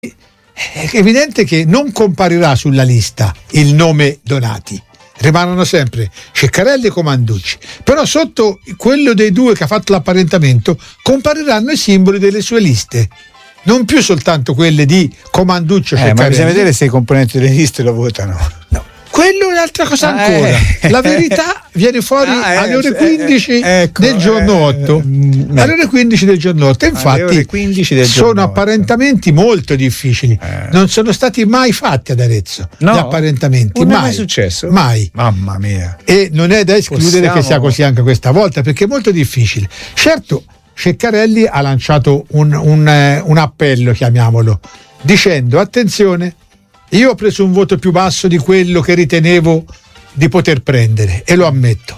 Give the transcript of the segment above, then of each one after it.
è evidente che non comparirà sulla lista il nome Donati, rimangono sempre Ceccarelli e Comanducci, però sotto quello dei due che ha fatto l'apparentamento compariranno i simboli delle sue liste, non più soltanto quelle di Comanducci o Ceccarelli. Ma bisogna vedere se i componenti delle liste lo votano. No. Quello è un'altra cosa ancora. La verità viene fuori alle ore 15 del giorno 8. Alle ore 15 del giorno 8. Infatti sono apparentamenti molto difficili. Non sono stati mai fatti ad Arezzo gli apparentamenti. Non è mai successo? Mai. Mamma mia. E non è da escludere che sia così anche questa volta, perché è molto difficile. Certo, Ceccarelli ha lanciato un appello, chiamiamolo, dicendo: attenzione, io ho preso un voto più basso di quello che ritenevo di poter prendere e lo ammetto.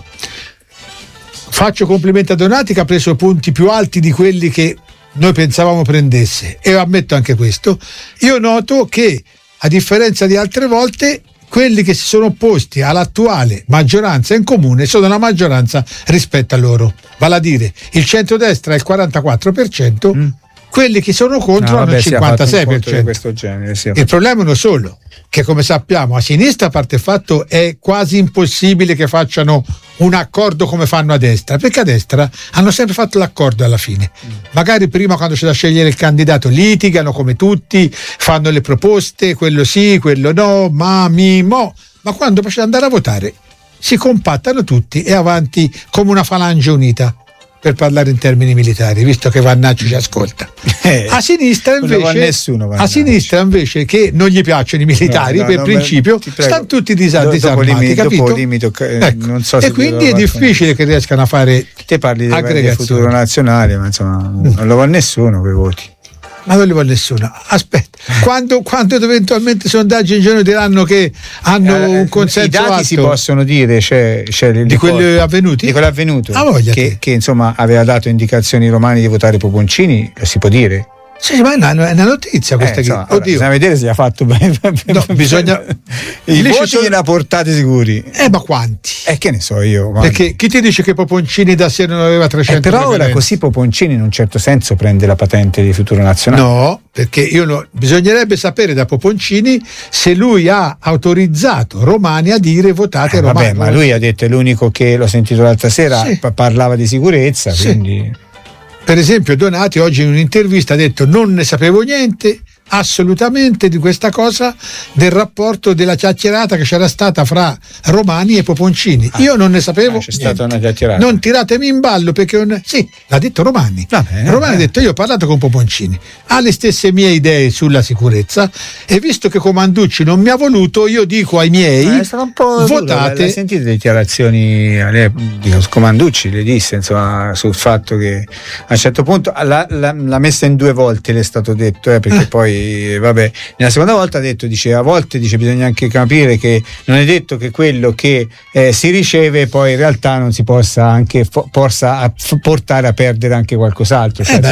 Faccio complimenti a Donati che ha preso punti più alti di quelli che noi pensavamo prendesse, e ammetto anche questo. Io noto che, a differenza di altre volte, quelli che si sono opposti all'attuale maggioranza in comune sono la maggioranza rispetto a loro, vale a dire il centrodestra è il 44%, quelli che sono contro hanno il 56%. Di questo genere, sì. Il problema è uno solo, che come sappiamo a sinistra, a parte il fatto, è quasi impossibile che facciano un accordo come fanno a destra, perché a destra hanno sempre fatto l'accordo alla fine. Magari prima, quando c'è da scegliere il candidato, litigano come tutti, fanno le proposte, quello sì, quello no, ma quando poi c'è da andare a votare si compattano tutti e avanti come una falange unita, per parlare in termini militari, visto che Vannacci ci ascolta. A sinistra invece, che non gli piacciono i militari principio, stanno tutti disarmati, capito? Non so se e quindi è difficile che riescano a fare te parli del futuro nazionale, ma insomma non lo vuole nessuno quei voti. Ma non li vuole nessuno. Aspetta, quando eventualmente i sondaggi in giorno diranno che hanno un consenso alto, i dati si possono dire, c'è di quelli avvenuti? Di quello avvenuto, che insomma aveva dato indicazioni Romani di votare Poponcini, lo si può dire? Sì, ma è una notizia questa insomma, oddio. Bisogna vedere se ha fatto bene. No, bisogna. I voti gliene ha portati sicuri. Ma quanti? Che ne so io. Perché chi ti dice che Poponcini da sé non aveva 300 però ora così Poponcini in un certo senso prende la patente di Futuro Nazionale. No, perché bisognerebbe sapere da Poponcini se lui ha autorizzato Romani a dire votate Romani. Vabbè, ma lui ha detto, è l'unico che l'ho sentito l'altra sera, parlava di sicurezza, quindi. Per esempio Donati oggi in un'intervista ha detto: non ne sapevo niente assolutamente di questa cosa, del rapporto, della chiacchierata che c'era stata fra Romani e Poponcini. Io non ne sapevo c'è stata una chiacchierata. Non tiratemi in ballo, perché sì, l'ha detto Romani. Romani ha detto: io ho parlato con Poponcini, ha le stesse mie idee sulla sicurezza, e visto che Comanducci non mi ha voluto, io dico ai miei votate. Sentite le dichiarazioni di Comanducci, le disse insomma sul fatto che a un certo punto l'ha messa in 2 volte, le è stato detto, perché poi vabbè, nella seconda volta ha detto, a volte bisogna anche capire che non è detto che quello che si riceve poi in realtà non si possa anche portare a perdere anche qualcos'altro. È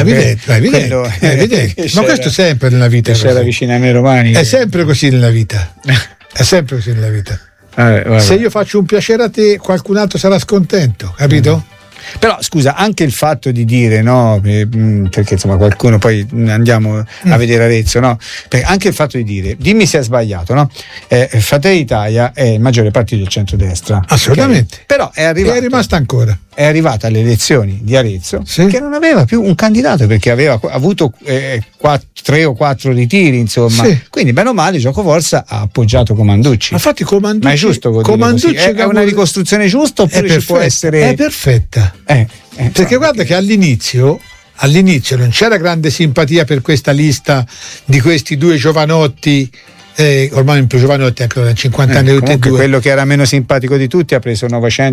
evidente. Ma questo sempre nella vita c'era vicino ai miei Romani. È sempre così nella vita. È sempre così nella vita. Se io faccio un piacere a te, qualcun altro sarà scontento, capito? Però scusa, anche il fatto di dire perché insomma qualcuno, poi andiamo a vedere Arezzo, perché anche il fatto di dire, dimmi se è sbagliato, Fratelli d'Italia è il maggiore partito del centrodestra, assolutamente, okay? Però è rimasta ancora, è arrivata alle elezioni di Arezzo che non aveva più un candidato, perché aveva avuto 3 o 4 ritiri, insomma, quindi bene o male Giocoforza ha appoggiato Comanducci. Infatti Comanducci, ma è giusto così? È una ricostruzione giusta oppure ci può essere? È perfetta. Perché guarda che all'inizio non c'era grande simpatia per questa lista di questi 2 giovanotti, ormai in più giovanotti, anche da 50 anni tutti e 2. Quello che era meno simpatico di tutti ha preso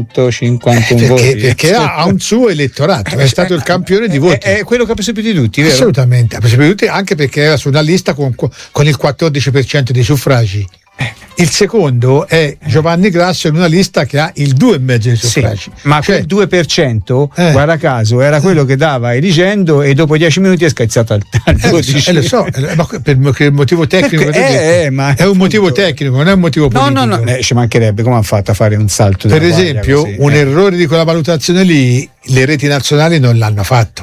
951 voti. Perché ha un suo elettorato, è stato il campione di voti. È quello che ha preso più di tutti, vero? Assolutamente, ha preso più di tutti, anche perché era su una lista con il 14% dei suffragi. Il secondo è Giovanni Grasso in una lista che ha il 2,5% dei suffragi. Ma quel 2%, guarda caso, era quello che dava Eligendo, e dopo 10 minuti è scazzato al 12%. Lo so, ma per il motivo tecnico ma è un motivo tecnico, non è un motivo politico. No, ci mancherebbe. Come hanno fatto a fare un salto? Per esempio, un errore di quella valutazione lì, le reti nazionali non l'hanno fatto.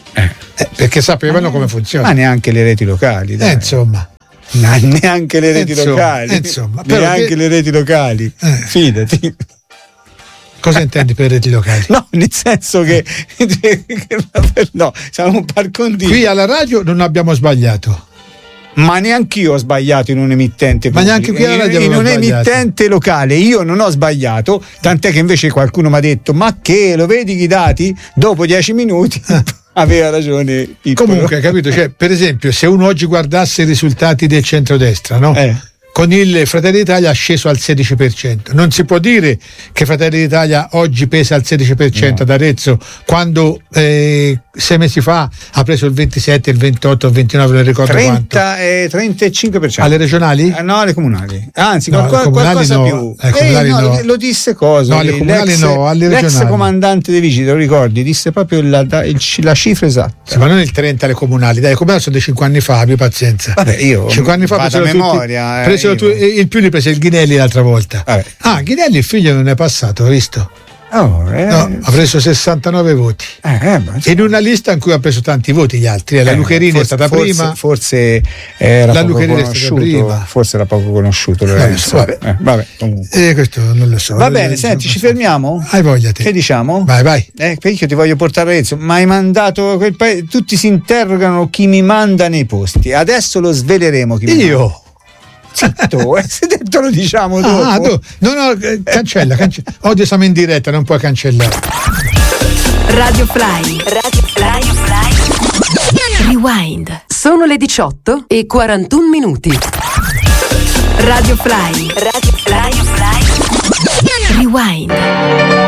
perché sapevano come funziona. Ma neanche le reti locali, dai. Insomma. Neanche le reti locali. Insomma, neanche le reti locali. Fidati. Cosa intendi per reti locali? No, nel senso che no, siamo un par condicio. Qui alla radio non abbiamo sbagliato. Ma neanche io ho sbagliato in un emittente pubblico. Ma neanche qui alla radio in un sbagliato. emittente locale io non ho sbagliato, tant'è che invece qualcuno mi ha detto: ma che, lo vedi i dati? Dopo 10 minuti aveva ragione. Comunque, capito? Cioè, per esempio, se uno oggi guardasse i risultati del centrodestra, no? Con il Fratelli d'Italia sceso al 16%. Non si può dire che Fratelli d'Italia oggi pesa al 16% ad Arezzo, quando 6 mesi fa ha preso il 27, il 28, il 29, non ricordo 35%. Alle regionali? No, alle comunali. Anzi, no, qualcosa no, più. Comunali no. Lo disse cosa? No, alle comunali no, alle regionali. L'ex comandante dei vigili, lo ricordi? Disse proprio la cifra esatta. Sì, ma non il 30 alle comunali. Dai, comunali sono dei 5 anni fa, abbi pazienza. Vabbè, io 5 anni fa vado a memoria. Il più li prese il Ghinelli l'altra volta. Vabbè. Ghinelli il figlio non è passato, hai visto? No, ha preso 69 voti in una lista in cui ha preso tanti voti gli altri. La Lucherini è stata prima. Forse era la poco Lucherini conosciuto. Prima. Forse era poco conosciuto. Vabbè, comunque. Questo non lo so. Va bene, senti, ci fermiamo? Hai voglia te. Che diciamo? Vai. Perché io ti voglio portare a Arezzo. Ma hai mandato quel paese? Tutti si interrogano chi mi manda nei posti. Adesso lo sveleremo. Io. Zitto, se detto lo diciamo dopo. No, cancella. Oggi siamo in diretta, non puoi cancellare. Radio Fly. Rewind. Sono le 18:41. Radio Fly. Rewind.